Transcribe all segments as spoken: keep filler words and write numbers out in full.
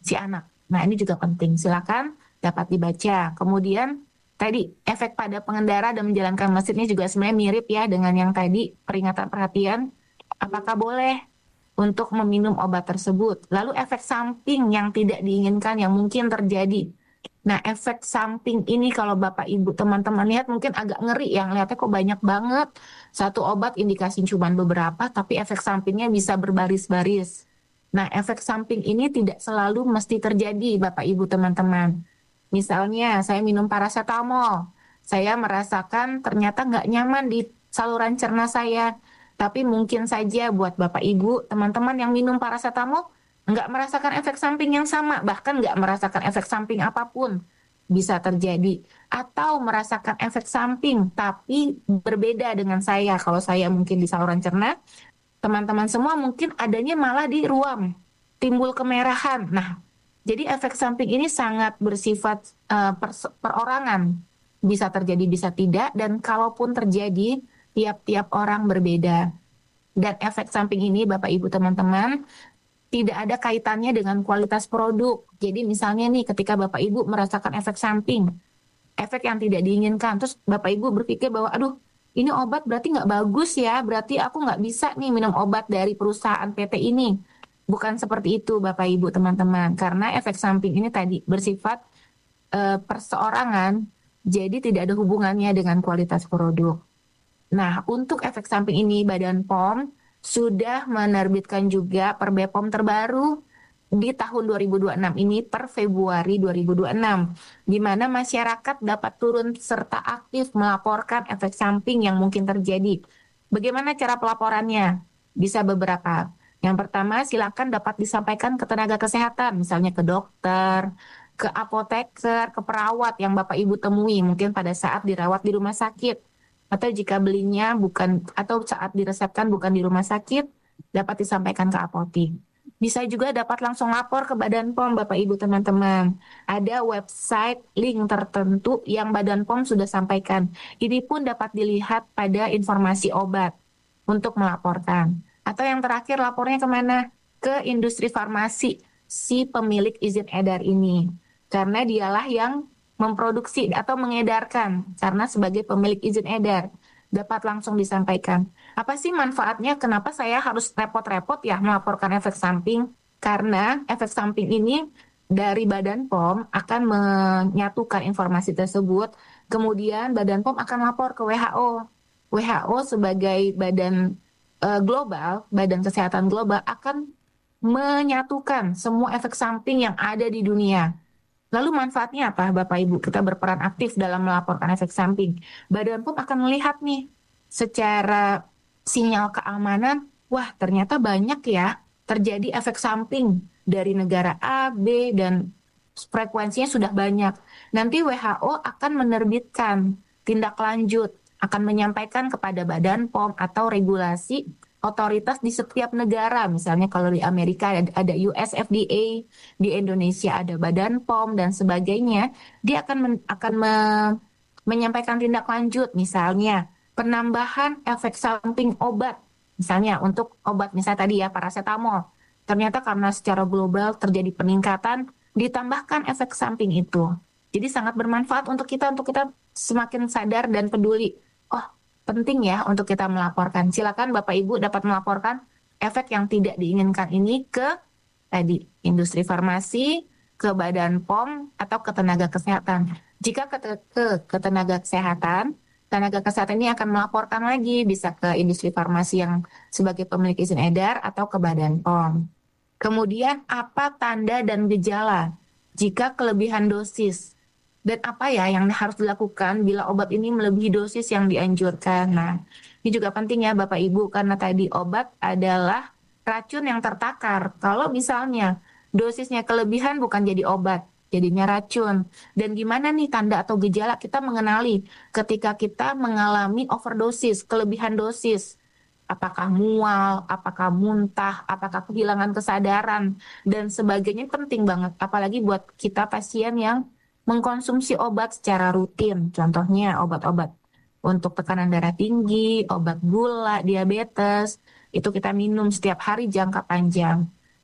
si anak. Nah, ini juga penting. Silakan dapat dibaca. Kemudian tadi efek pada pengendara dan menjalankan mesinnya juga sebenarnya mirip ya dengan yang tadi peringatan perhatian. Apakah boleh untuk meminum obat tersebut? Lalu efek samping yang tidak diinginkan yang mungkin terjadi. Nah, efek samping ini kalau Bapak Ibu teman-teman lihat mungkin agak ngeri ya, ngeliatnya kok banyak banget. Satu obat indikasi cuma beberapa, tapi efek sampingnya bisa berbaris-baris. Nah, efek samping ini tidak selalu mesti terjadi Bapak Ibu teman-teman. Misalnya saya minum paracetamol, saya merasakan ternyata nggak nyaman di saluran cerna saya. Tapi mungkin saja buat Bapak Ibu, teman-teman yang minum paracetamol nggak merasakan efek samping yang sama, bahkan nggak merasakan efek samping apapun bisa terjadi. Atau merasakan efek samping, tapi berbeda dengan saya. Kalau saya mungkin di saluran cerna, teman-teman semua mungkin adanya malah di ruam, timbul kemerahan. Nah, jadi efek samping ini sangat bersifat uh, pers- perorangan. Bisa terjadi, bisa tidak, dan kalaupun terjadi, tiap-tiap orang berbeda. Dan efek samping ini, Bapak Ibu teman-teman, tidak ada kaitannya dengan kualitas produk. Jadi misalnya nih ketika Bapak Ibu merasakan efek samping, efek yang tidak diinginkan, terus Bapak Ibu berpikir bahwa aduh ini obat berarti nggak bagus ya, berarti aku nggak bisa nih minum obat dari perusahaan P T ini. Bukan seperti itu Bapak Ibu teman-teman, karena efek samping ini tadi bersifat eh, perseorangan, jadi tidak ada hubungannya dengan kualitas produk. Nah, untuk efek samping ini Badan POM sudah menerbitkan juga per B P O M terbaru di tahun dua ribu dua puluh enam ini per Februari dua ribu dua puluh enam, di mana masyarakat dapat turun serta aktif melaporkan efek samping yang mungkin terjadi. Bagaimana cara pelaporannya? Bisa beberapa. Yang pertama, silakan dapat disampaikan ke tenaga kesehatan, misalnya ke dokter, ke apoteker, ke perawat yang Bapak Ibu temui mungkin pada saat dirawat di rumah sakit. Atau jika belinya bukan atau saat diresepkan bukan di rumah sakit, dapat disampaikan ke apotik. Bisa juga dapat langsung lapor ke Badan POM Bapak Ibu teman-teman. Ada website link tertentu yang Badan POM sudah sampaikan. Ini pun dapat dilihat pada informasi obat untuk melaporkan. Atau yang terakhir lapornya kemana? Ke industri farmasi si pemilik izin edar ini. Karena dialah yang memproduksi atau mengedarkan karena sebagai pemilik izin edar dapat langsung disampaikan. Apa sih manfaatnya? Kenapa saya harus repot-repot ya melaporkan efek samping? Karena efek samping ini dari Badan POM akan menyatukan informasi tersebut, kemudian Badan POM akan lapor ke W H O. W H O sebagai badan eh, global, badan kesehatan global akan menyatukan semua efek samping yang ada di dunia. Lalu manfaatnya apa Bapak Ibu? Kita berperan aktif dalam melaporkan efek samping. Badan POM akan melihat nih secara sinyal keamanan, wah ternyata banyak ya terjadi efek samping dari negara A, B, dan frekuensinya sudah banyak. Nanti W H O akan menerbitkan tindak lanjut, akan menyampaikan kepada Badan POM atau regulasi otoritas di setiap negara. Misalnya kalau di Amerika ada, ada U S F D A, di Indonesia ada Badan POM dan sebagainya. Dia akan men, akan me, menyampaikan tindak lanjut, misalnya penambahan efek samping obat, misalnya untuk obat misalnya tadi ya paracetamol. Ternyata karena secara global terjadi peningkatan, ditambahkan efek samping itu. Jadi sangat bermanfaat untuk kita untuk kita semakin sadar dan peduli. Oh, penting ya untuk kita melaporkan. Silakan Bapak Ibu dapat melaporkan efek yang tidak diinginkan ini ke tadi industri farmasi, ke Badan POM atau ke tenaga kesehatan. Jika ke, ke, ke tenaga kesehatan, tenaga kesehatan ini akan melaporkan lagi bisa ke industri farmasi yang sebagai pemilik izin edar atau ke Badan POM. Kemudian apa tanda dan gejala jika kelebihan dosis? Dan apa ya yang harus dilakukan bila obat ini melebihi dosis yang dianjurkan? Nah, ini juga penting ya Bapak Ibu karena tadi obat adalah racun yang tertakar. Kalau misalnya dosisnya kelebihan bukan jadi obat, jadinya racun. Dan gimana nih tanda atau gejala kita mengenali ketika kita mengalami overdosis, kelebihan dosis? Apakah mual, apakah muntah, apakah kehilangan kesadaran, dan sebagainya penting banget. Apalagi buat kita pasien yang mengkonsumsi obat secara rutin. Contohnya obat-obat untuk tekanan darah tinggi, obat gula, diabetes, itu kita minum setiap hari jangka panjang.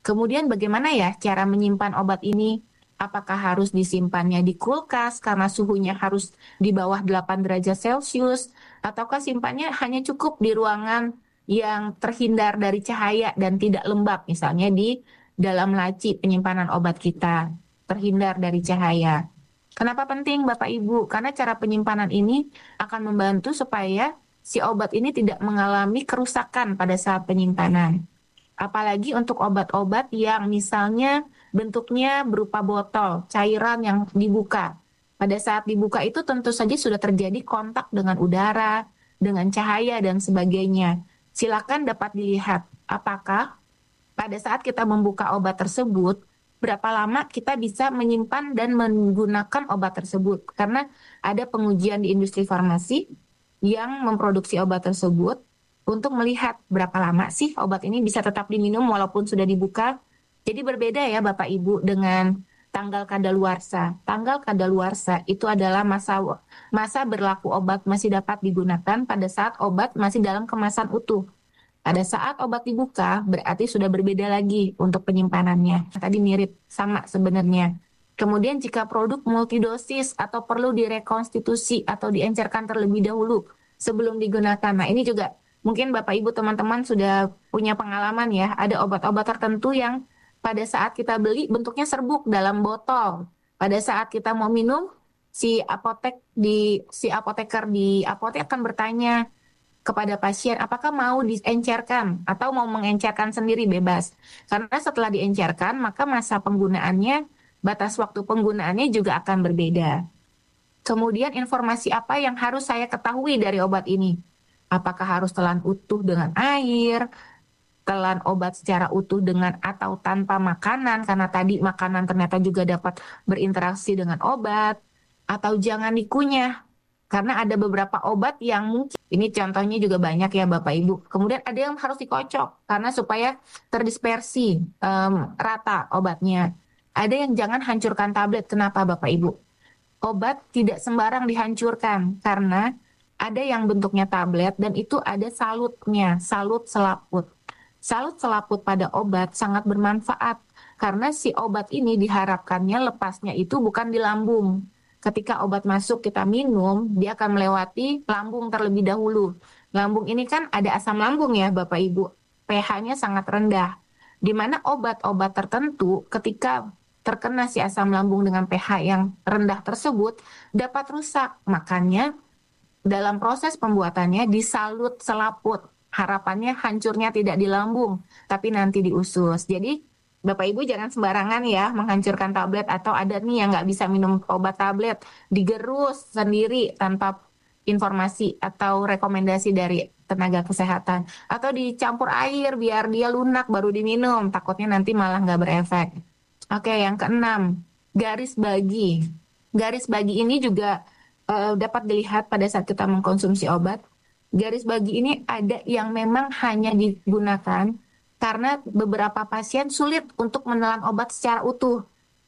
Kemudian bagaimana ya cara menyimpan obat ini? Apakah harus disimpannya di kulkas karena suhunya harus di bawah delapan derajat Celcius? Ataukah simpannya hanya cukup di ruangan yang terhindar dari cahaya dan tidak lembab, misalnya di dalam laci penyimpanan obat kita, terhindar dari cahaya. Kenapa penting Bapak Ibu? Karena cara penyimpanan ini akan membantu supaya si obat ini tidak mengalami kerusakan pada saat penyimpanan. Apalagi untuk obat-obat yang misalnya bentuknya berupa botol, cairan yang dibuka. Pada saat dibuka itu tentu saja sudah terjadi kontak dengan udara, dengan cahaya dan sebagainya. Silakan dapat dilihat apakah pada saat kita membuka obat tersebut, berapa lama kita bisa menyimpan dan menggunakan obat tersebut. Karena ada pengujian di industri farmasi yang memproduksi obat tersebut untuk melihat berapa lama sih obat ini bisa tetap diminum walaupun sudah dibuka. Jadi berbeda ya Bapak Ibu dengan tanggal kadaluarsa. Tanggal kadaluarsa itu adalah masa masa berlaku obat masih dapat digunakan pada saat obat masih dalam kemasan utuh. Pada saat obat dibuka, berarti sudah berbeda lagi untuk penyimpanannya. Tadi mirip, sama sebenarnya. Kemudian jika produk multidosis atau perlu direkonstitusi atau diencerkan terlebih dahulu sebelum digunakan. Nah ini juga mungkin Bapak Ibu teman-teman sudah punya pengalaman ya. Ada obat-obat tertentu yang pada saat kita beli bentuknya serbuk dalam botol. Pada saat kita mau minum, si apotek di si apoteker di apotek akan bertanya kepada pasien apakah mau diencerkan atau mau mengencerkan sendiri bebas. Karena setelah diencerkan maka masa penggunaannya, batas waktu penggunaannya juga akan berbeda. Kemudian informasi apa yang harus saya ketahui dari obat ini? Apakah harus telan utuh dengan air, telan obat secara utuh dengan atau tanpa makanan, karena tadi makanan ternyata juga dapat berinteraksi dengan obat, atau jangan dikunyah. Karena ada beberapa obat yang mungkin, ini contohnya juga banyak ya Bapak Ibu. Kemudian ada yang harus dikocok karena supaya terdispersi um, rata obatnya. Ada yang jangan hancurkan tablet. Kenapa Bapak Ibu? Obat tidak sembarang dihancurkan karena ada yang bentuknya tablet dan itu ada salutnya, salut selaput. Salut selaput pada obat sangat bermanfaat karena si obat ini diharapkannya lepasnya itu bukan di lambung. Ketika obat masuk kita minum, dia akan melewati lambung terlebih dahulu. Lambung ini kan ada asam lambung ya Bapak Ibu, pH-nya sangat rendah. Di mana obat-obat tertentu ketika terkena si asam lambung dengan pH yang rendah tersebut dapat rusak. Makanya dalam proses pembuatannya disalut selaput. Harapannya hancurnya tidak di lambung, tapi nanti di usus. Jadi Bapak Ibu jangan sembarangan ya menghancurkan tablet atau ada nih yang nggak bisa minum obat tablet, digerus sendiri tanpa informasi atau rekomendasi dari tenaga kesehatan. Atau dicampur air biar dia lunak baru diminum, takutnya nanti malah nggak berefek. Oke, yang keenam, garis bagi. Garis bagi ini juga uh, dapat dilihat pada saat kita mengkonsumsi obat. Garis bagi ini ada yang memang hanya digunakan karena beberapa pasien sulit untuk menelan obat secara utuh.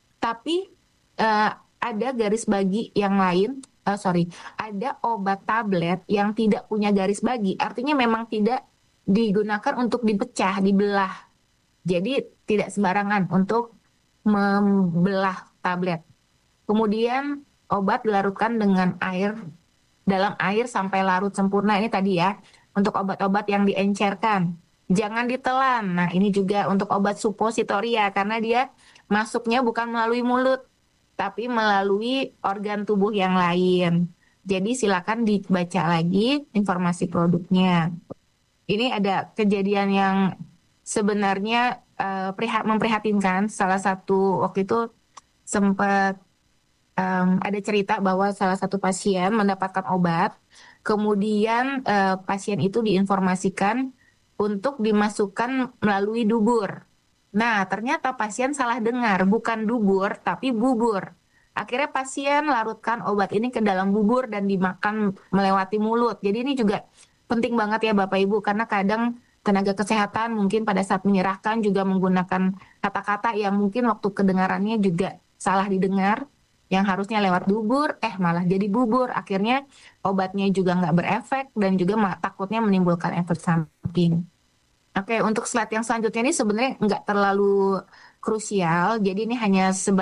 Tapi uh, ada garis bagi yang lain, uh, sorry, ada obat tablet yang tidak punya garis bagi. Artinya memang tidak digunakan untuk dipecah, dibelah. Jadi tidak sembarangan untuk membelah tablet. Kemudian obat dilarutkan dengan air, dalam air sampai larut sempurna. Ini tadi ya, untuk obat-obat yang diencerkan. Jangan ditelan. Nah, ini juga untuk obat supositoria karena dia masuknya bukan melalui mulut, tapi melalui organ tubuh yang lain. Jadi silakan dibaca lagi informasi produknya. Ini ada kejadian yang sebenarnya uh, prihat, memprihatinkan. Salah satu waktu itu sempat um, ada cerita bahwa salah satu pasien mendapatkan obat, kemudian uh, pasien itu diinformasikan untuk dimasukkan melalui dubur. Nah, ternyata pasien salah dengar, bukan dubur, tapi bubur. Akhirnya pasien larutkan obat ini ke dalam bubur dan dimakan melewati mulut. Jadi ini juga penting banget ya Bapak Ibu, karena kadang tenaga kesehatan mungkin pada saat menyerahkan juga menggunakan kata-kata yang mungkin waktu kedengarannya juga salah didengar, yang harusnya lewat dubur, eh malah jadi bubur. Akhirnya obatnya juga nggak berefek dan juga takutnya menimbulkan efek samping. Oke, untuk slide yang selanjutnya ini sebenarnya nggak terlalu krusial. Jadi ini hanya